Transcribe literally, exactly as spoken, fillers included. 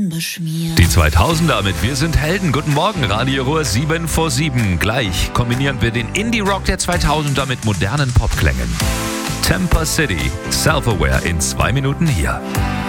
beschmiert. Die zweitausender mit Wir sind Helden. Guten Morgen, Radio Ruhr sieben vor sieben. Gleich kombinieren wir den Indie-Rock der zweitausender mit modernen Popklängen. Temper City, Self-Aware in zwei Minuten hier.